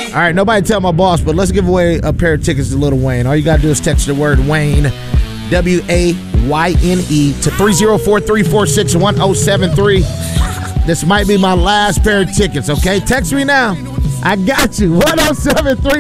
All right, nobody tell my boss, but let's give away a pair of tickets to Lil Wayne. All you got to do is text the word Wayne, WAYNE, to 304-346-1073. This might be my last pair of tickets, okay? Text me now. I got you. 1073.